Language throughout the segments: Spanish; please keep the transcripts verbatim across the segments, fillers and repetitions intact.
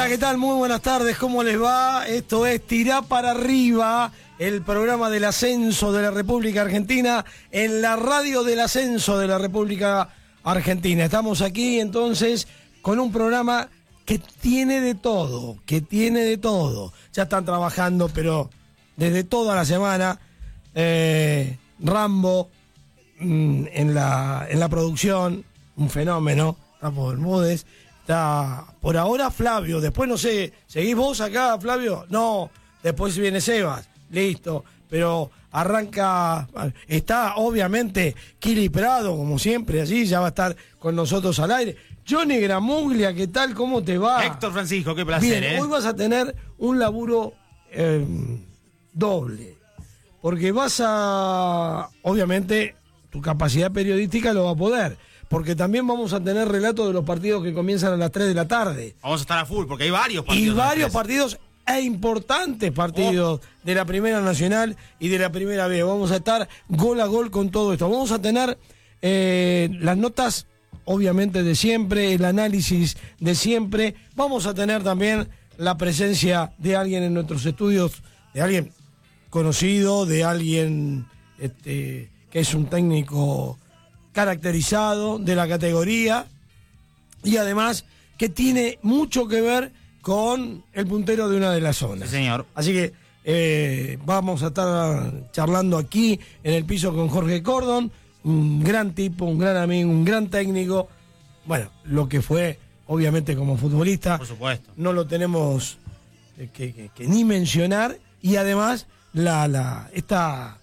Hola, ¿qué tal? Muy buenas tardes, ¿cómo les va? Esto es Tirá para Arriba, el programa del ascenso de la República Argentina, en la radio del ascenso de la República Argentina. Estamos aquí entonces con un programa que tiene de todo, que tiene de todo. Ya están trabajando, pero desde toda la semana, eh, Rambo mmm, en, la, en la producción, un fenómeno, Rambo Bermúdez. Está por ahora Flavio, después no sé, ¿seguís vos acá, Flavio? No, después viene Sebas, listo, pero arranca, está obviamente Kili Prado, como siempre, allí ya va a estar con nosotros al aire. Johnny Gramuglia, ¿qué tal? ¿Cómo te va? Héctor Francisco, qué placer. Bien, ¿eh? hoy vas a tener un laburo eh, doble, porque vas a, obviamente, tu capacidad periodística lo va a poder. Porque también vamos a tener relatos de los partidos que comienzan a las tres de la tarde. Vamos a estar a full, porque hay varios partidos. Y varios partidos e importantes partidos oh. de la Primera Nacional y de la Primera B. Vamos a estar gol a gol con todo esto. Vamos a tener eh, las notas, obviamente, de siempre, el análisis de siempre. Vamos a tener también la presencia de alguien en nuestros estudios, de alguien conocido, de alguien este, que es un técnico caracterizado de la categoría y además que tiene mucho que ver con el puntero de una de las zonas. Sí, señor. Así que eh, vamos a estar charlando aquí en el piso con Jorge Cordon, un gran tipo, un gran amigo, un gran técnico. Bueno, lo que fue obviamente como futbolista. Por supuesto. No lo tenemos eh, que, que, que ni mencionar y además la, la esta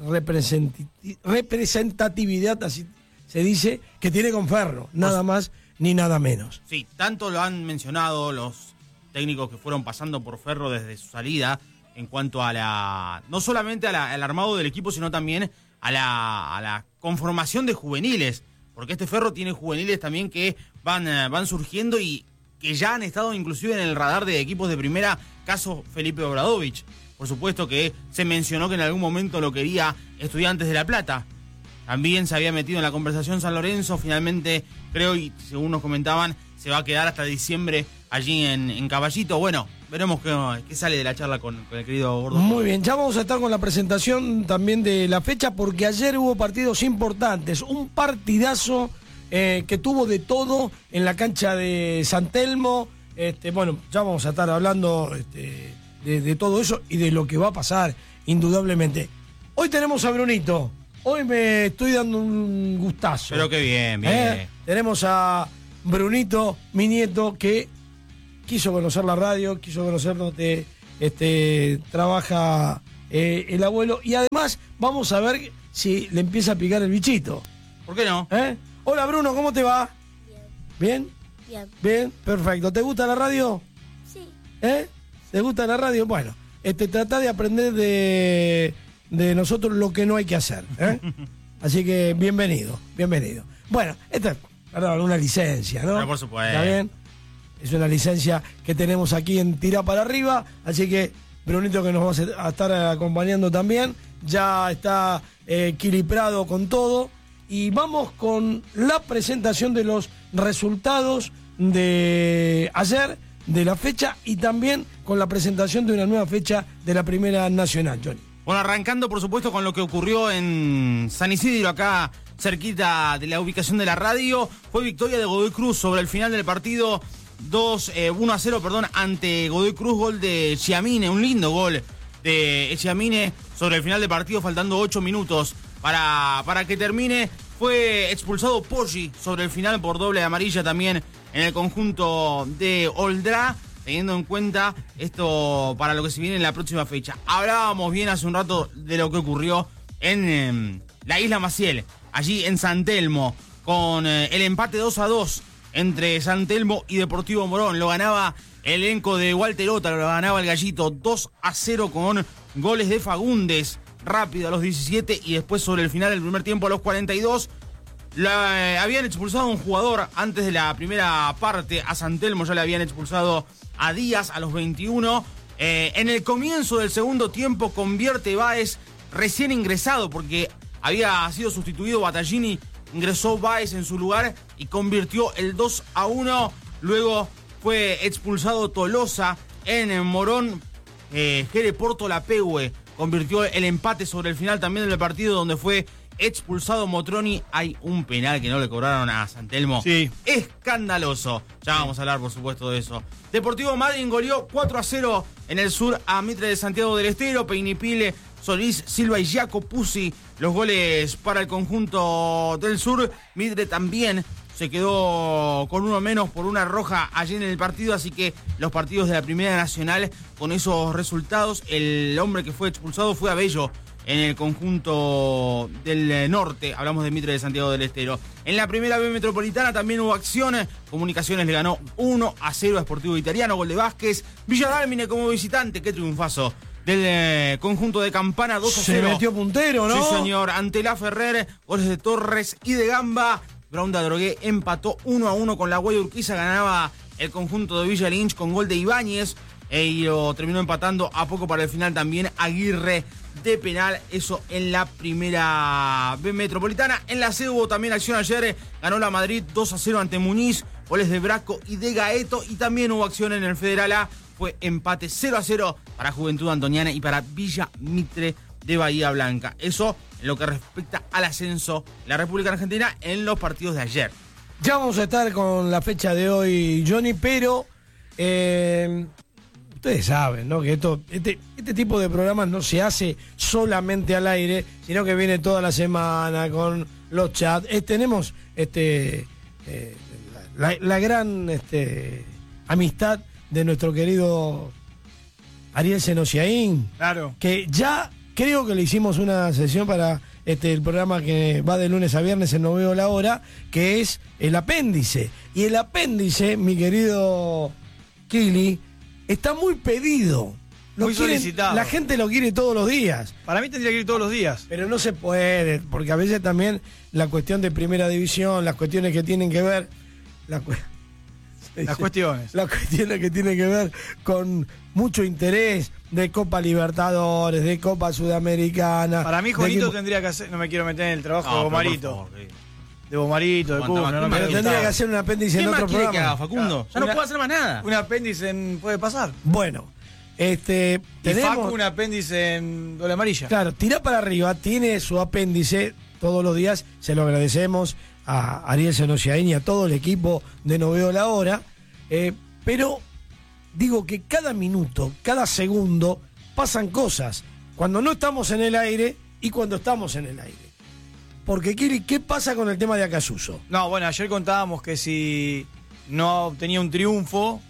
representatividad, así se dice, que tiene con Ferro, nada más ni nada menos. Sí, tanto lo han mencionado los técnicos que fueron pasando por Ferro desde su salida, en cuanto a la, no solamente a la, al armado del equipo, sino también a la, a la conformación de juveniles, porque este Ferro tiene juveniles también que van, van surgiendo y que ya han estado inclusive en el radar de equipos de primera, caso Felipe Obradovich. Por supuesto que se mencionó que en algún momento lo quería Estudiantes de La Plata. También se había metido en la conversación San Lorenzo. Finalmente, creo, y según nos comentaban, se va a quedar hasta diciembre allí en, en Caballito. Bueno, veremos qué, qué sale de la charla con, con el querido Gordo. Muy bien, ya vamos a estar con la presentación también de la fecha, porque ayer hubo partidos importantes. Un partidazo eh, que tuvo de todo en la cancha de San Telmo. Este, bueno, ya vamos a estar hablando... Este, De, de todo eso y de lo que va a pasar, indudablemente. Hoy tenemos a Brunito. Hoy me estoy dando un gustazo. Pero qué bien, bien. ¿Eh? Tenemos a Brunito, mi nieto, que quiso conocer la radio, quiso conocer donde este, trabaja eh, el abuelo. Y además, vamos a ver si le empieza a picar el bichito. ¿Por qué no? ¿Eh? Hola, Bruno, ¿cómo te va? Bien. ¿Bien? Bien. Bien, perfecto. ¿Te gusta la radio? Sí. ¿Eh? ¿Te gusta la radio? Bueno, este, trata de aprender de, de nosotros lo que no hay que hacer, ¿eh? Así que bienvenido, bienvenido. Bueno, esta es, perdón, una licencia, ¿no? Pero por supuesto. ¿Está bien? Es una licencia que tenemos aquí en Tirá para Arriba, así que Brunito, que nos va a estar acompañando también, ya está eh, Kili Prado con todo, y vamos con la presentación de los resultados de ayer, de la fecha, y también con la presentación de una nueva fecha de la Primera Nacional, Johnny. Bueno, arrancando por supuesto con lo que ocurrió en San Isidro, acá cerquita de la ubicación de la radio, fue victoria de Godoy Cruz sobre el final del partido, dos, eh, uno a cero, perdón, ante Godoy Cruz, gol de Chiamine, un lindo gol de Chiamine sobre el final del partido, faltando ocho minutos para, para que termine. Fue expulsado Poggi sobre el final por doble de amarilla también en el conjunto de Oldrá, teniendo en cuenta esto para lo que se viene en la próxima fecha. Hablábamos bien hace un rato de lo que ocurrió en eh, la Isla Maciel, allí en San Telmo, con eh, el empate dos a dos entre San Telmo y Deportivo Morón. Lo ganaba el elenco de Walter Ota, lo ganaba el Gallito dos a cero con goles de Fagundes, rápido a los diecisiete y después sobre el final del primer tiempo a los cuarenta y dos. La, eh, habían expulsado a un jugador antes de la primera parte, a San Telmo ya le habían expulsado a Díaz a los veintiuno. Eh, en el comienzo del segundo tiempo convierte Báez, recién ingresado, porque había sido sustituido Battaglini, ingresó Báez en su lugar y convirtió el dos a uno. Luego fue expulsado Tolosa en Morón. Eh, Jere Portolapegue convirtió el empate sobre el final también del partido, donde fue expulsado Motroni. Hay un penal que no le cobraron a San Telmo. Sí. Escandaloso. Ya vamos a hablar, por supuesto, de eso. Deportivo Madryn goleó cuatro a cero en el sur a Mitre de Santiago del Estero. Peinipile, Solís, Silva y Jaco Pusi los goles para el conjunto del sur. Mitre también se quedó con uno menos por una roja allí en el partido, así que los partidos de la Primera Nacional con esos resultados. El hombre que fue expulsado fue Abello en el conjunto del norte. Hablamos de Mitre de Santiago del Estero. En la Primera B Metropolitana también hubo acciones. Comunicaciones le ganó uno a cero a Sportivo Italiano, gol de Vázquez. Villa Dálmine como visitante, qué triunfazo del eh, conjunto de Campana, dos a cero. Se metió puntero, ¿no? Sí, señor. Ante la Ferrer, goles de Torres y de Gamba. Brown de Adrogué empató uno a uno con la Guaya Urquiza. Ganaba el conjunto de Villa Lynch con gol de Ibáñez. Eh, y lo terminó empatando a poco para el final también Aguirre de penal. Eso en la Primera B Metropolitana. En la C hubo también acción ayer. Ganó la Madrid dos a cero ante Muñiz. Goles de Braco y de Gaeto. Y también hubo acción en el Federal A. Fue empate cero a cero para Juventud Antoniana y para Villa Mitre de Bahía Blanca. Eso en lo que respecta al ascenso de la República Argentina en los partidos de ayer. Ya vamos a estar con la fecha de hoy, Johnny, pero eh, ustedes saben, ¿no? Que esto, este, este tipo de programas no se hace solamente al aire, sino que viene toda la semana con los chats. Eh, tenemos este eh, la, la gran este, amistad de nuestro querido Ariel Senosiaín. Claro. Que ya creo que le hicimos una sesión para este el programa que va de lunes a viernes en No Veo la Hora, que es el apéndice. Y el apéndice, mi querido Kili, está muy pedido. Lo muy quieren, solicitado. La gente lo quiere todos los días. Para mí tendría que ir todos los días. Pero no se puede, porque a veces también la cuestión de primera división, las cuestiones que tienen que ver... La cu- Las cuestiones. Las cuestiones que tienen que ver con mucho interés de Copa Libertadores, de Copa Sudamericana. Para mí, de Juanito equipo... tendría que hacer... No me quiero meter en el trabajo No, de pero Bomarito. por favor, eh. De Bomarito, de Aguanta, Cuba. No, no aguanta. me Pero tendría que hacer un apéndice ¿Qué en más otro quiere programa. que haga, Facundo? Ya no Una- puedo hacer más nada. Un apéndice en... puede pasar. Bueno, este Y tenemos... Facu un apéndice en doble amarilla. Claro, tira para arriba, tiene su apéndice todos los días. Se lo agradecemos a Ariel Senosiaín y a todo el equipo de No Veo la Hora. Eh, pero digo que cada minuto, cada segundo, pasan cosas. Cuando no estamos en el aire y cuando estamos en el aire. Porque, Kiri, ¿qué pasa con el tema de Acasuso? No, bueno, ayer contábamos que si no obtenía un triunfo,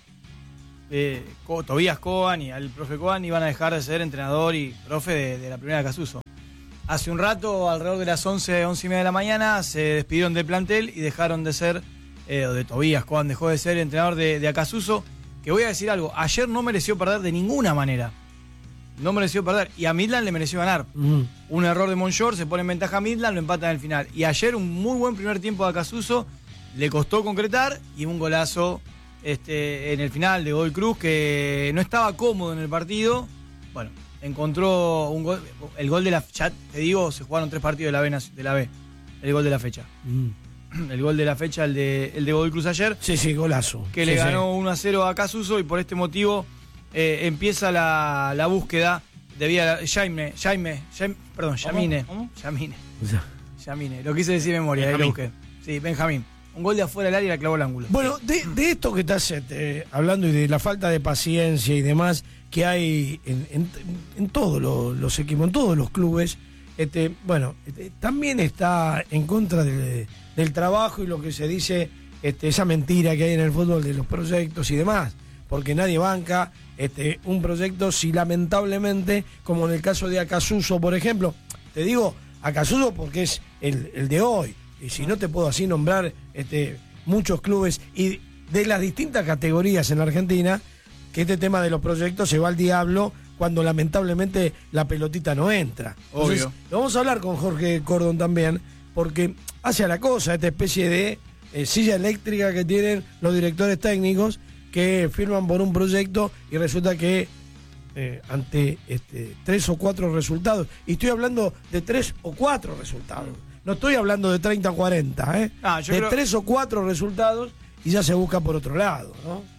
eh, Co- Tobías Coan y al profe Coan iban a dejar de ser entrenador y profe de, de la primera de Acasuso. Hace un rato, alrededor de las once, once y media de la mañana, se despidieron del plantel y dejaron de ser, eh, o de Tobías Coan dejó de ser entrenador de, de Acasuso. Que voy a decir algo, ayer no mereció perder de ninguna manera. No mereció perder. Y a Midland le mereció ganar. Mm. Un error de Monchor, se pone en ventaja a Midland, lo empatan en el final. Y ayer un muy buen primer tiempo de Acasuso, le costó concretar y un golazo este, en el final de Godoy Cruz, que no estaba cómodo en el partido. Bueno, encontró un gol, el gol de la... Ya te digo, se jugaron tres partidos de la B, de la B el gol de la fecha. Mm. El gol de la fecha, el de, el de Godoy Cruz ayer, Sí, sí, golazo. que Sí, le sí. ganó uno a cero a Acasuso y por este motivo eh, empieza la, la búsqueda de Vía Jaime, Jaime, Jaime, perdón, Yamine, ¿Cómo? Yamine, O sea, Yamine, lo quise decir de memoria, ahí lo Benjamín. busqué. Sí, Benjamín. Un gol de afuera del área y la clavó al ángulo. Bueno, de, de esto que estás este, hablando y de la falta de paciencia y demás que hay en, en, en todos los, los equipos, en todos los clubes, este, bueno, este, también está en contra de, del trabajo y lo que se dice, este, esa mentira que hay en el fútbol de los proyectos y demás, porque nadie banca este, un proyecto si lamentablemente, como en el caso de Acasuso, por ejemplo, te digo Acasuso porque es el, el de hoy, y si no te puedo así nombrar este, muchos clubes y de las distintas categorías en la Argentina, que este tema de los proyectos se va al diablo cuando lamentablemente la pelotita no entra. Entonces, Obvio. lo vamos a hablar con Jorge Cordon también, porque hace a la cosa esta especie de eh, silla eléctrica que tienen los directores técnicos que firman por un proyecto y resulta que eh, ante este, tres o cuatro resultados, y estoy hablando de tres o cuatro resultados, no estoy hablando de treinta o cuarenta, ¿eh? Ah, yo de creo- tres o cuatro resultados y ya se busca por otro lado, ¿no?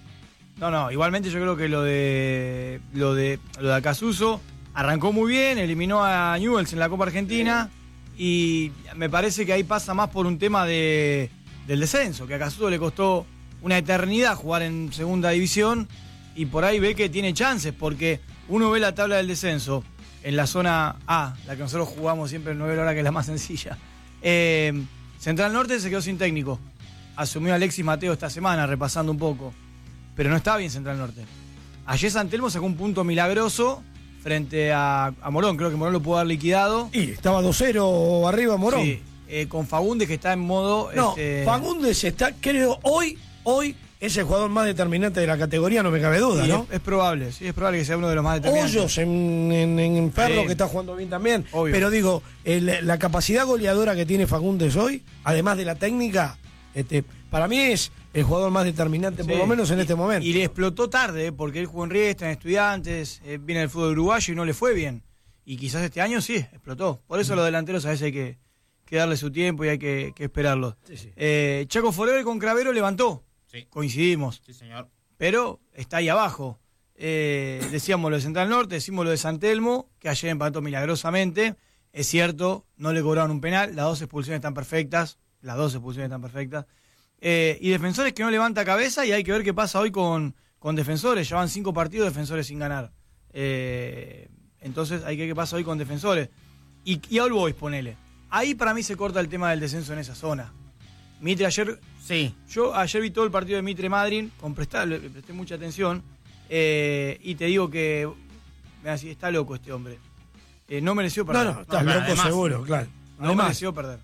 No, no, igualmente yo creo que lo de lo de lo de Acasuso arrancó muy bien, eliminó a Newell's en la Copa Argentina y me parece que ahí pasa más por un tema de del descenso, que a Acasuso le costó una eternidad jugar en segunda división y por ahí ve que tiene chances, porque uno ve la tabla del descenso en la zona A, la que nosotros jugamos siempre en nueve horas, que es la más sencilla. Eh, Central Norte se quedó sin técnico. Asumió Alexis Mateo esta semana, repasando un poco. Pero no estaba bien Central Norte. Ayer San Telmo sacó un punto milagroso frente a, a Morón. Creo que Morón lo pudo haber liquidado. Y estaba dos cero arriba Morón. Sí, eh, con Fagundes, que está en modo... No, este... Fagundes está, creo, hoy, hoy es el jugador más determinante de la categoría, no me cabe duda, sí, ¿no? Es, es probable, sí, es probable que sea uno de los más determinantes. Hoyos en, en, en Ferro, sí, que está jugando bien también. Obvio. Pero digo, el, la capacidad goleadora que tiene Fagundes hoy, además de la técnica, este, para mí es el jugador más determinante, sí, por lo menos en y, este momento. Y le explotó tarde, porque él jugó en Riestra, en Estudiantes, eh, viene del fútbol uruguayo y no le fue bien. Y quizás este año sí, explotó. Por eso mm. los delanteros a veces hay que, que darle su tiempo y hay que, que esperarlos. Sí, sí. Eh, Chaco Forever con Cravero levantó. Sí. Coincidimos. Sí, señor. Pero está ahí abajo. Eh, decíamos lo de Central Norte, decimos lo de San Telmo, que ayer empató milagrosamente. Es cierto, no le cobraron un penal, las dos expulsiones están perfectas. Las dos expulsiones están perfectas. Eh, y Defensores que no levanta cabeza y hay que ver qué pasa hoy con, con Defensores. Ya van cinco partidos Defensores sin ganar. Eh, entonces hay que ver qué pasa hoy con Defensores. Y, y All Boys, ponele. Ahí para mí se corta el tema del descenso en esa zona. Mitre ayer... Sí. Yo ayer vi todo el partido de Mitre Madryn, con prestar, le presté mucha atención. Eh, y te digo que... Mira, si está loco este hombre. Eh, no mereció perder. No, no, está no, loco además, seguro, claro. No además, mereció perder.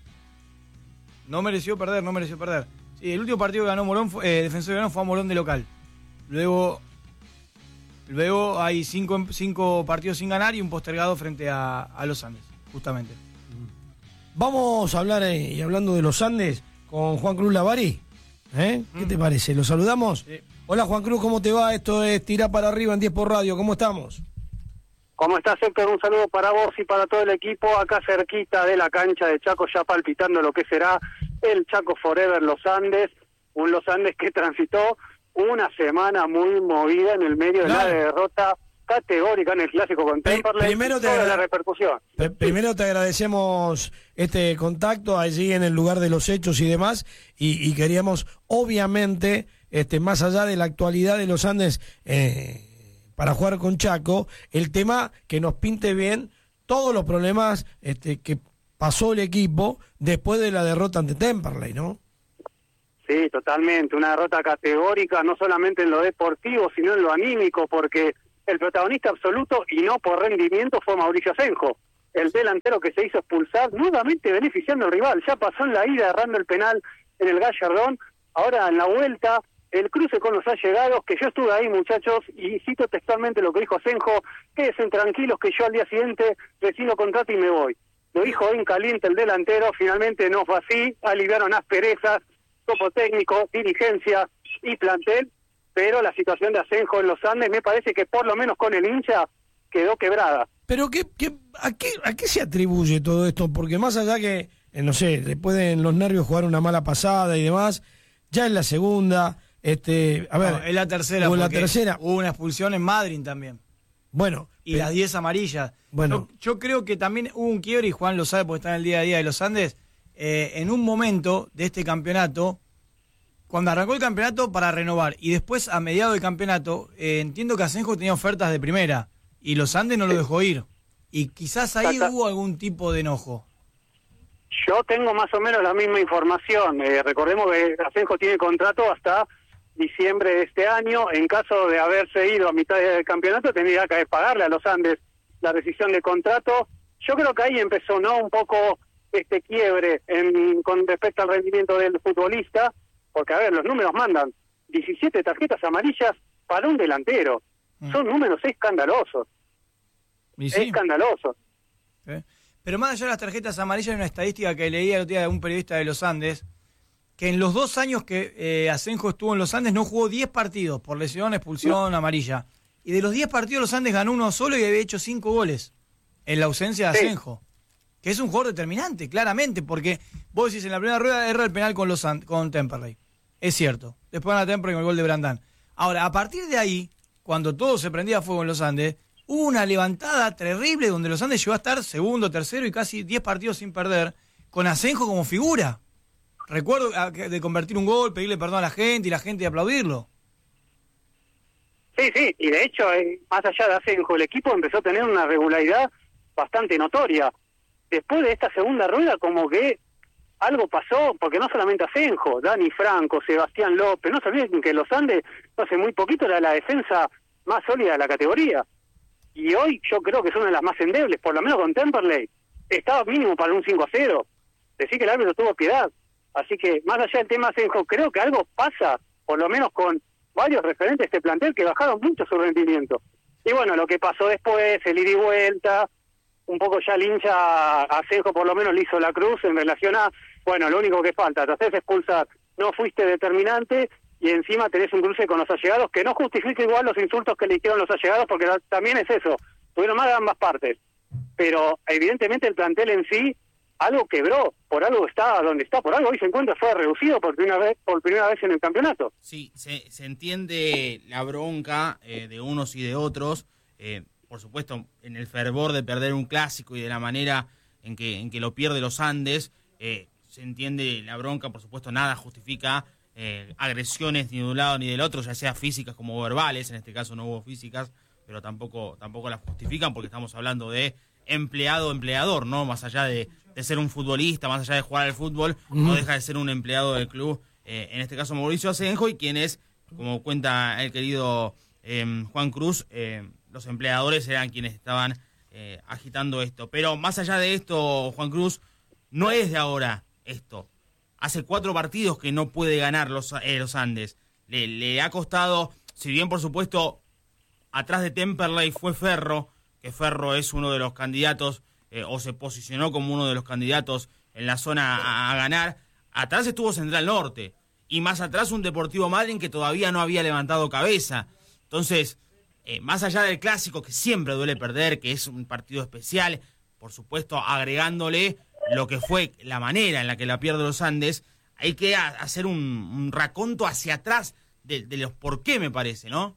No mereció perder, no mereció perder. Sí, el último partido que ganó Morón, fue, eh, Defensor ganó fue a Morón de local. Luego luego hay cinco, cinco partidos sin ganar y un postergado frente a, a los Andes, justamente. Vamos a hablar, eh, y hablando de los Andes, con Juan Cruz Lavari. ¿Eh? ¿Qué mm. te parece? ¿Lo saludamos? Sí. Hola Juan Cruz, ¿cómo te va? Esto es Tirá para Arriba en diez por Radio. ¿Cómo estamos? ¿Cómo estás, Héctor? Un saludo para vos y para todo el equipo, acá cerquita de la cancha de Chaco, ya palpitando lo que será el Chaco Forever Los Andes, un Los Andes que transitó una semana muy movida en el medio claro. de la derrota categórica en el clásico con Temperley. Primero te toda la repercusión. Primero te agradecemos este contacto allí en el lugar de los hechos y demás, y, y queríamos, obviamente, este más allá de la actualidad de los Andes, eh, para jugar con Chaco, el tema que nos pinte bien todos los problemas este, que pasó el equipo después de la derrota ante Temperley, ¿no? Sí, totalmente, una derrota categórica, no solamente en lo deportivo, sino en lo anímico, porque el protagonista absoluto, y no por rendimiento, fue Mauricio Asenjo, el delantero que se hizo expulsar, nuevamente beneficiando al rival. Ya pasó en la ida errando el penal en el Gallardón, ahora en la vuelta, el cruce con los allegados, que yo estuve ahí, muchachos, y cito textualmente lo que dijo Asenjo: quédense tranquilos que yo al día siguiente rescindo contrato y me voy. Lo dijo en caliente el delantero, finalmente no fue así, aliviaron asperezas, cuerpo técnico, dirigencia y plantel, pero la situación de Asenjo en los Andes me parece que por lo menos con el hincha quedó quebrada. Pero ¿qué, qué, a, qué, ¿a qué se atribuye todo esto? Porque más allá que, eh, no sé, le pueden los nervios jugar una mala pasada y demás, ya en la segunda, este, a ver... No, en la tercera, o en la tercera. Hubo una expulsión en Madryn también. Bueno. Y pero, las diez amarillas. Bueno. Yo, yo creo que también hubo un quiebre, y Juan lo sabe porque está en el día a día de los Andes, eh, en un momento de este campeonato, cuando arrancó el campeonato para renovar, y después a mediados del campeonato, eh, entiendo que Asenjo tenía ofertas de primera, y los Andes no lo dejó ir. Y quizás ahí hubo algún tipo de enojo. Yo tengo más o menos la misma información. Eh, recordemos que Asenjo tiene contrato hasta diciembre de este año. En caso de haberse ido a mitad del campeonato, tendría que pagarle a los Andes la rescisión de contrato. Yo creo que ahí empezó, ¿no?, un poco este quiebre en, con respecto al rendimiento del futbolista, porque, a ver, los números mandan diecisiete tarjetas amarillas para un delantero. Mm. Son números escandalosos. ¿Y sí? Escandalosos. ¿Eh? Pero más allá de las tarjetas amarillas, hay una estadística que leía el otro día de un periodista de los Andes, que en los dos años que eh, Asenjo estuvo en los Andes no jugó diez partidos por lesión, expulsión, no. amarilla. Y de los diez partidos los Andes ganó uno solo y había hecho cinco goles en la ausencia de Asenjo. Sí. Que es un jugador determinante, claramente, porque vos decís en la primera rueda erra el penal con los And- con Temperley. Es cierto. Después gana Temperley con el gol de Brandán. Ahora, a partir de ahí, cuando todo se prendía a fuego en los Andes, hubo una levantada terrible donde los Andes llegó a estar segundo, tercero y casi diez partidos sin perder, con Asenjo como figura. Recuerdo de convertir un gol, pedirle perdón a la gente y la gente de aplaudirlo. Sí, sí, y de hecho, eh, más allá de Asenjo, el equipo empezó a tener una regularidad bastante notoria. Después de esta segunda rueda, como que algo pasó, porque no solamente Asenjo, Dani Franco, Sebastián López, no se olviden que los Andes hace muy poquito era la defensa más sólida de la categoría. Y hoy yo creo que es una de las más endebles, por lo menos con Temperley. Estaba mínimo para un cinco a cero. Decir que el árbitro tuvo piedad. Así que, más allá del tema Asenjo, creo que algo pasa, por lo menos con varios referentes de este plantel que bajaron mucho su rendimiento. Y bueno, lo que pasó después, el ida y vuelta, un poco ya el hincha a Asenjo por lo menos le hizo la cruz en relación a, bueno, lo único que falta, te haces expulsar, no fuiste determinante y encima tenés un cruce con los allegados que no justifica igual los insultos que le hicieron los allegados, porque también es eso, tuvieron mal de ambas partes. Pero evidentemente el plantel en sí algo quebró, por algo está donde está, por algo hoy se encuentra, fue reducido por primera vez por primera vez en el campeonato. Sí, se, se entiende la bronca eh, de unos y de otros, eh, por supuesto, en el fervor de perder un clásico y de la manera en que, en que lo pierde los Andes, eh, se entiende la bronca, por supuesto, nada justifica eh, agresiones ni de un lado ni del otro, ya sea físicas como verbales, en este caso no hubo físicas, pero tampoco, tampoco las justifican porque estamos hablando de empleado-empleador, ¿no? Más allá de, de ser un futbolista, más allá de jugar al fútbol, mm. no deja de ser un empleado del club, eh, en este caso Mauricio Asenjo, y quien es, como cuenta el querido eh, Juan Cruz, eh, los empleadores eran quienes estaban eh, agitando esto. Pero más allá de esto, Juan Cruz, no es de ahora esto. Hace cuatro partidos que no puede ganar los, eh, los Andes. Le, le ha costado, si bien por supuesto atrás de Temperley fue Ferro, que Ferro es uno de los candidatos, eh, o se posicionó como uno de los candidatos en la zona a, a ganar, atrás estuvo Central Norte, y más atrás un Deportivo Madryn que todavía no había levantado cabeza. Entonces, eh, más allá del clásico, que siempre duele perder, que es un partido especial, por supuesto agregándole lo que fue la manera en la que la pierde los Andes, hay que a, hacer un, un raconto hacia atrás de, de los por qué, me parece, ¿no?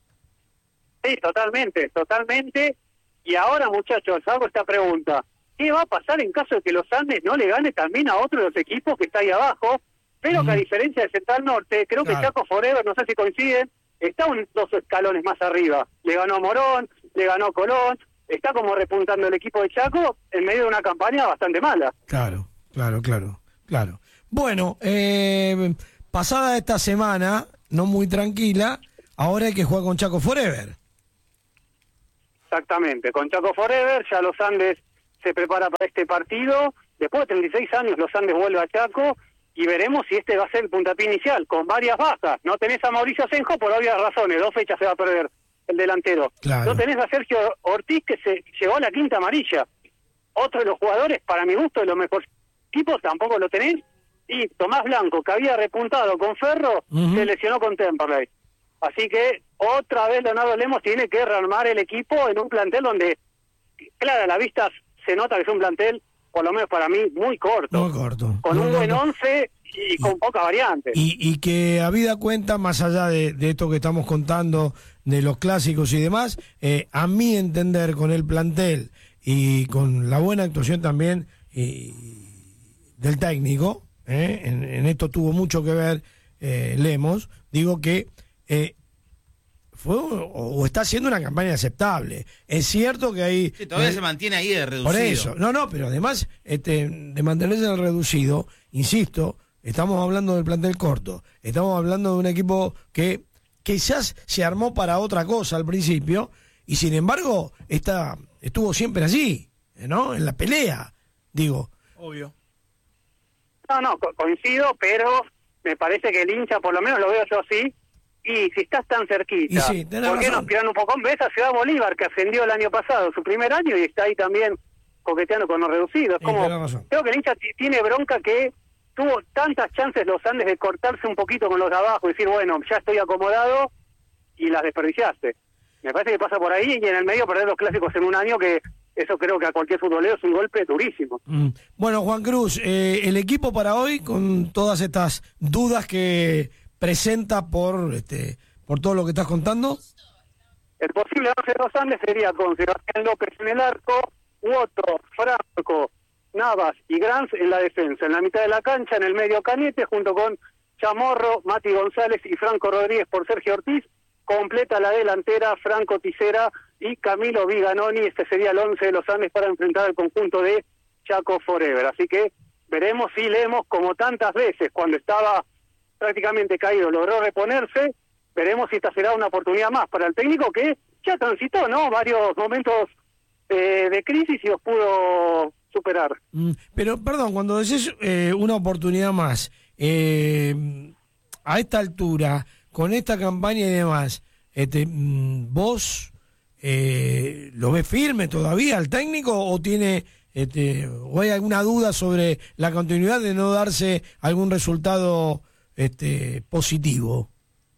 Sí, totalmente, totalmente. Y ahora, muchachos, hago esta pregunta. ¿Qué va a pasar en caso de que los Andes no le gane también a otro de los equipos que está ahí abajo? Pero mm. que a diferencia de Central Norte, creo claro. que Chaco Forever, no sé si coinciden, está un, dos escalones más arriba. Le ganó a Morón, le ganó a Colón, está como repuntando el equipo de Chaco en medio de una campaña bastante mala. Claro, claro, claro, claro. Bueno, eh, pasada esta semana, no muy tranquila, ahora hay que jugar con Chaco Forever. Exactamente, con Chaco Forever, ya los Andes se prepara para este partido, después de treinta y seis años los Andes vuelve a Chaco y veremos si este va a ser el puntapié inicial, con varias bajas. No tenés a Mauricio Asenjo por obvias razones, dos fechas se va a perder el delantero. Claro. No tenés a Sergio Ortiz que se llevó a la quinta amarilla. Otro de los jugadores, para mi gusto, de los mejores equipos, tampoco lo tenés. Y Tomás Blanco, que había repuntado con Ferro, uh-huh. se lesionó con Temperley. Así que otra vez Leonardo Lemos tiene que rearmar el equipo en un plantel donde, claro, a la vista se nota que es un plantel, por lo menos para mí, muy corto. Muy corto. Con no, un no, buen no. once y, y con poca variante. Y, y que habida cuenta, más allá de, de esto que estamos contando, de los clásicos y demás, eh, a mi entender, con el plantel y con la buena actuación también eh, del técnico, eh, en, en esto tuvo mucho que ver eh, Lemos, digo que Eh, fue o, o está haciendo una campaña aceptable. Es cierto que hay... Sí, todavía eh, se mantiene ahí de reducido. Por eso, no, no, pero además este, de mantenerse en el reducido, insisto, estamos hablando del plantel corto, estamos hablando de un equipo que quizás se armó para otra cosa al principio, y sin embargo está, estuvo siempre allí, ¿no? En la pelea, digo. Obvio. No, no, co- coincido, pero me parece que el hincha, por lo menos lo veo yo así, y si estás tan cerquita, sí, ¿por qué nos tiran un poco? ¿Ves a Ciudad Bolívar, que ascendió el año pasado, su primer año, y está ahí también coqueteando con los reducidos? Sí, Como, razón. creo que el hincha t- tiene bronca que tuvo tantas chances los Andes de cortarse un poquito con los de abajo y decir, bueno, ya estoy acomodado, y las desperdiciaste. Me parece que pasa por ahí, y en el medio perder los clásicos en un año, que eso creo que a cualquier futbolero es un golpe durísimo. Mm. Bueno, Juan Cruz, eh, el equipo para hoy, con todas estas dudas que presenta por este por todo lo que estás contando? El posible once de los Andes sería con Sebastián López en el arco, Woto, Franco, Navas y Grans en la defensa. En la mitad de la cancha, en el medio Cañete, junto con Chamorro, Mati González y Franco Rodríguez por Sergio Ortiz. Completa la delantera Franco Tisera y Camilo Viganoni. Este sería el once de los Andes para enfrentar al conjunto de Chaco Forever. Así que veremos si Lemos, como tantas veces, cuando estaba prácticamente caído, logró reponerse. Veremos si esta será una oportunidad más para el técnico que ya transitó, ¿no? Varios momentos eh, de crisis y los pudo superar. Mm, pero, perdón, cuando decís eh, una oportunidad más, eh, a esta altura, con esta campaña y demás, este, ¿vos eh, lo ves firme todavía al técnico o tiene este, o hay alguna duda sobre la continuidad de no darse algún resultado este, positivo?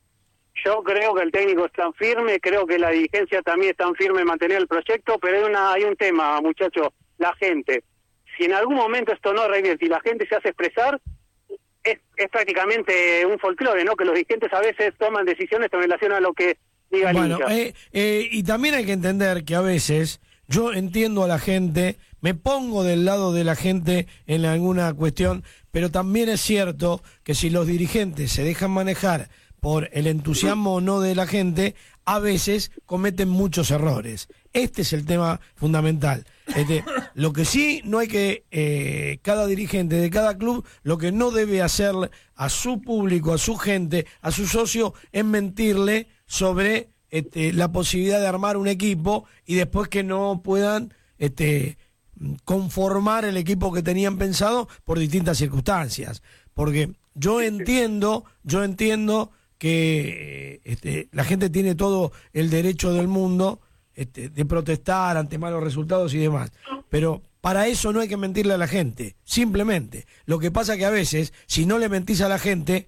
Yo creo que el técnico es tan firme, creo que la dirigencia también es tan firme en mantener el proyecto, pero hay, una, hay un tema, muchachos, la gente. Si en algún momento esto no revierte y la gente se hace expresar, es, es prácticamente un folclore, ¿no? Que los dirigentes a veces toman decisiones en relación a lo que diga el Bueno, hincha. eh, eh, y también hay que entender que a veces yo entiendo a la gente, me pongo del lado de la gente en alguna cuestión, pero también es cierto que si los dirigentes se dejan manejar por el entusiasmo o no de la gente, a veces cometen muchos errores. Este es el tema fundamental. Este, lo que sí no hay que, eh, cada dirigente de cada club, lo que no debe hacer a su público, a su gente, a su socio, es mentirle sobre este, la posibilidad de armar un equipo y después que no puedan este, conformar el equipo que tenían pensado por distintas circunstancias. Porque yo entiendo, yo entiendo que este, la gente tiene todo el derecho del mundo este, de protestar ante malos resultados y demás, pero para eso no hay que mentirle a la gente, simplemente. Lo que pasa que a veces, si no le mentís a la gente,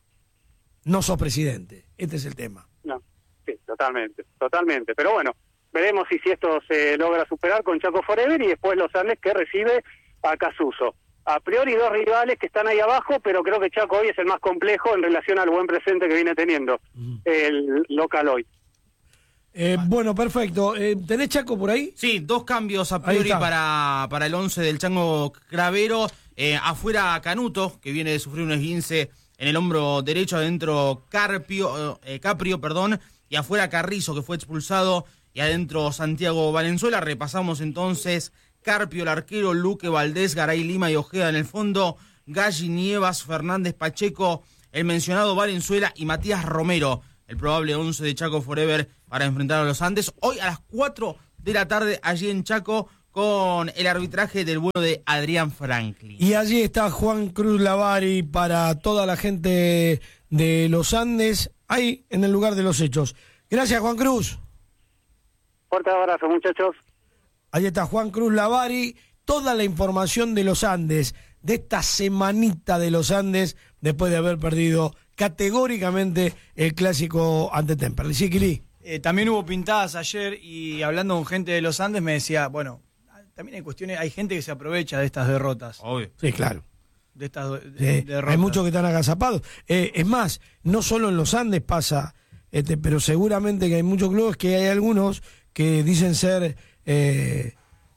no sos presidente. Este es el tema. No, sí, totalmente, totalmente. Pero bueno, veremos si, si esto se logra superar con Chaco Forever y después los Andes que recibe a Casuso. A priori dos rivales que están ahí abajo, pero creo que Chaco hoy es el más complejo en relación al buen presente que viene teniendo uh-huh. el local hoy. Eh, bueno, perfecto. Eh, ¿Tenés Chaco por ahí? Sí, dos cambios a priori para, para el once del Chango Cravero. Eh, afuera Canuto, que viene de sufrir un esguince en el hombro derecho, adentro Carpio, eh, Caprio, perdón, y afuera Carrizo, que fue expulsado, y adentro Santiago Valenzuela. Repasamos entonces: Carpio, el arquero, Luque, Valdés, Garay, Lima y Ojeda en el fondo, Galli, Nievas, Fernández, Pacheco, el mencionado Valenzuela y Matías Romero, el probable once de Chaco Forever para enfrentar a los Andes. Hoy a las cuatro de la tarde allí en Chaco con el arbitraje del vuelo de Adrián Franklin. Y allí está Juan Cruz Lavari para toda la gente de los Andes, ahí en el lugar de los hechos. Gracias, Juan Cruz. Fuerte abrazo, muchachos. Ahí está Juan Cruz Lavari, toda la información de los Andes, de esta semanita de los Andes, después de haber perdido categóricamente el clásico ante Temperley. Sí, Kili. Eh, también hubo pintadas ayer y hablando con gente de los Andes me decía, bueno, también hay cuestiones, hay gente que se aprovecha de estas derrotas. Obvio. Sí, claro. De estas de, sí, derrotas. Hay muchos que están agazapados. Eh, es más, no solo en los Andes pasa, este, pero seguramente que hay muchos clubes que hay algunos que dicen ser eh,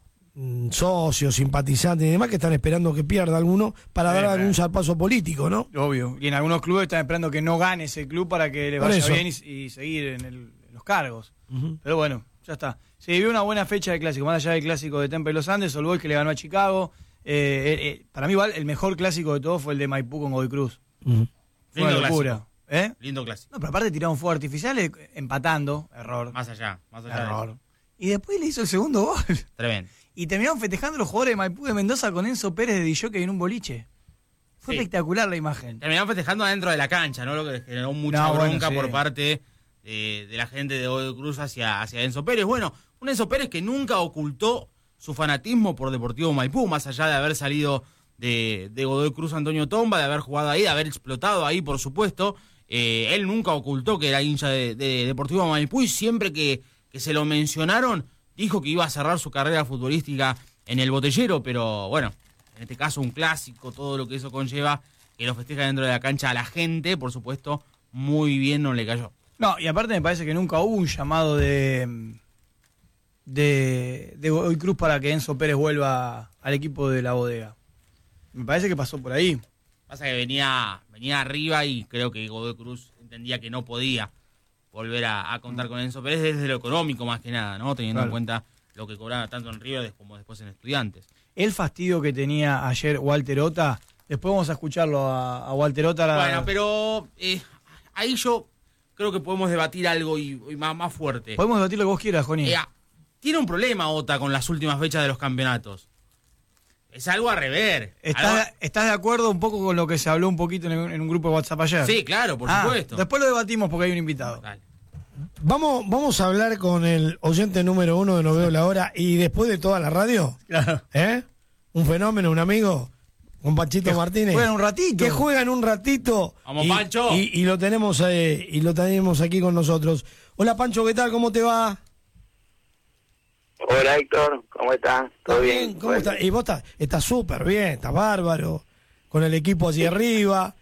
socios, simpatizantes y demás que están esperando que pierda alguno para sí, dar algún zarpazo político, ¿no? Obvio. Y en algunos clubes están esperando que no gane ese club para que le vaya bien y, y seguir en, el, en los cargos. Uh-huh. Pero bueno, ya está. Se vivió una buena fecha de clásico, más allá del clásico de Temple y los Andes, All Boys que le ganó a Chicago. Eh, eh, eh, para mí igual el mejor clásico de todos fue el de Maipú con Godoy Cruz. Uh-huh. Fue una locura. ¿Eh? Lindo clásico. No, pero aparte tiraron fuegos artificiales empatando, error. Más allá, más allá. Error. Y después le hizo el segundo gol. Tremendo. Y terminaron festejando los jugadores de Maipú de Mendoza con Enzo Pérez de Dijockey en un boliche. Fue sí. espectacular la imagen. Terminaron festejando adentro de la cancha, ¿no? Lo que generó mucha no, bronca bueno, sí. por parte de, de la gente de Godoy Cruz hacia, hacia Enzo Pérez. Bueno, un Enzo Pérez que nunca ocultó su fanatismo por Deportivo Maipú, más allá de haber salido de, de Godoy Cruz Antonio Tomba, de haber jugado ahí, de haber explotado ahí, por supuesto. Eh, él nunca ocultó que era hincha de, de Deportivo Maipú y siempre que, que se lo mencionaron dijo que iba a cerrar su carrera futbolística en el Botellero, pero bueno, en este caso un clásico, todo lo que eso conlleva, que lo festeja dentro de la cancha a la gente, por supuesto, muy bien no le cayó. No, y aparte me parece que nunca hubo un llamado de de, de Godoy Cruz para que Enzo Pérez vuelva al equipo de la Bodega. Me parece que pasó por ahí. Pasa que venía, venía arriba y creo que Godoy Cruz entendía que no podía volver a, a contar con Enzo Pérez desde lo económico más que nada, ¿no? Teniendo Claro. en cuenta lo que cobraba tanto en River como después en Estudiantes. El fastidio que tenía ayer Walter Ota, después vamos a escucharlo a, a Walter Ota. La... Bueno, pero eh, ahí yo creo que podemos debatir algo y, y más, más fuerte. Podemos debatir lo que vos quieras, Joni. Eh, tiene un problema Ota con las últimas fechas de los campeonatos. Es algo a rever. ¿Estás, Algo- de, ¿Estás de acuerdo un poco con lo que se habló un poquito en, en un grupo de WhatsApp ayer? Sí, claro, por Ah, supuesto. Después lo debatimos porque hay un invitado. Dale. Vamos, vamos a hablar con el oyente número uno de No Veo la Hora y después de toda la radio, Claro. ¿eh? Un fenómeno, un amigo, con Panchito Que Martínez. juegan un ratito. Que juegan un ratito. Vamos, y, Pancho. Y, y lo tenemos eh, y lo tenemos aquí con nosotros. Hola Pancho, ¿qué tal? ¿Cómo te va? Hola Héctor, ¿cómo estás? ¿Todo bien? ¿Cómo Bueno, estás? Y vos estás está súper bien, estás bárbaro, con el equipo hacia arriba.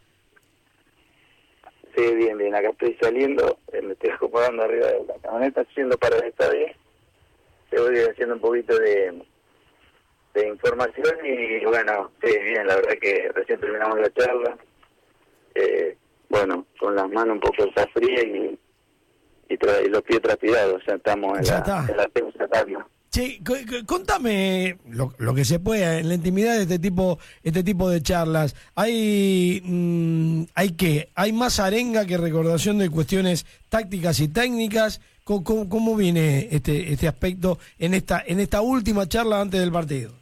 Sí, bien, bien, acá estoy saliendo, eh, me estoy acomodando arriba de la camioneta, yendo para el estadio. Te voy haciendo un poquito de, de información y bueno, sí, bien, la verdad que recién terminamos la charla. Eh, bueno, con las manos un poco está fría y, y, tra- y los pies transpirados, ya estamos en Ya la, está. en la tercera etapa. Che, cu- cu- contame lo, lo que se pueda en la intimidad de este tipo, este tipo de charlas. Hay, mm, hay qué, hay más arenga que recordación de cuestiones tácticas y técnicas. ¿Cómo, cómo, cómo viene este, este aspecto en esta, en esta última charla antes del partido?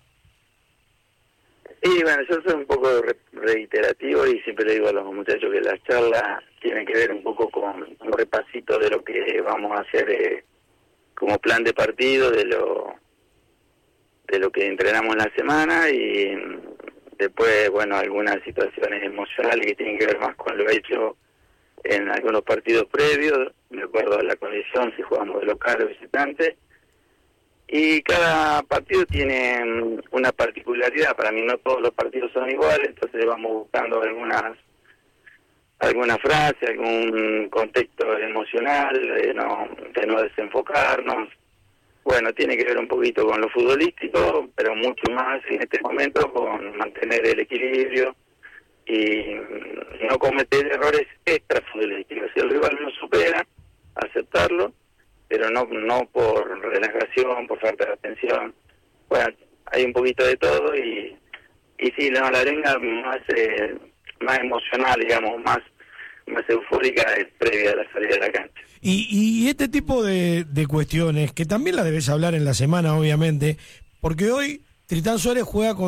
Y bueno, yo soy un poco re- reiterativo y siempre le digo a los muchachos que las charlas tienen que ver un poco con un repasito de lo que vamos a hacer eh, como plan de partido, de lo de lo que entrenamos en la semana y mm, después, bueno, algunas situaciones emocionales que tienen que ver más con lo hecho en algunos partidos previos, de acuerdo a la condición, si jugamos de local o visitante. Y cada partido tiene mm, una particularidad. Para mí no todos los partidos son iguales, entonces vamos buscando algunas alguna frase, algún contexto emocional, de no, de no desenfocarnos. Bueno, tiene que ver un poquito con lo futbolístico, pero mucho más en este momento con mantener el equilibrio y mm, no cometer errores extra futbolísticos. Si el rival no supera, aceptarlo, pero no no por relajación, por falta de atención. Bueno, hay un poquito de todo y y sí, no, la arenga más eh, más emocional, digamos, más más eufórica es previa a la salida de la cancha. Y, y este tipo de, de cuestiones, que también la debes hablar en la semana, obviamente, porque hoy Tritán Suárez juega con